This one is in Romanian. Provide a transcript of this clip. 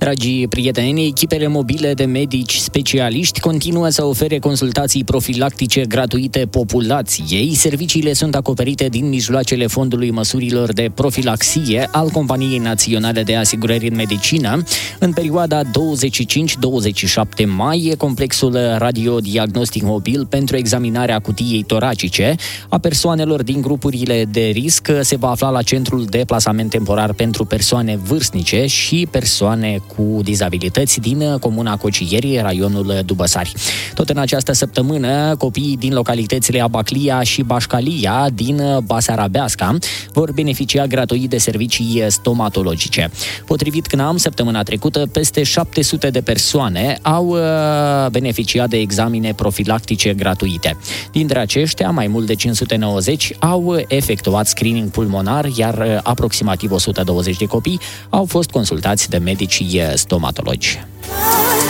Dragii prieteni, echipele mobile de medici specialiști continuă să ofere consultații profilactice gratuite populației. Serviciile sunt acoperite din mijloacele Fondului Măsurilor de Profilaxie al Companiei Naționale de Asigurări în Medicină. În perioada 25-27 mai, complexul radiodiagnostic mobil pentru examinarea cutiei toracice a persoanelor din grupurile de risc se va afla la Centrul de Plasament Temporar pentru Persoane Vârstnice și persoane cu dizabilități din Comuna Cocieri, raionul Dubăsari. Tot în această săptămână, copiii din localitățile Abaclia și Bașcalia din Basarabeasca vor beneficia gratuit de servicii stomatologice. Potrivit CNAM, săptămâna trecută, peste 700 de persoane au beneficiat de examine profilactice gratuite. Dintre aceștia, mai mult de 590 au efectuat screening pulmonar, iar aproximativ 120 de copii au fost consultați de medici stomatologi.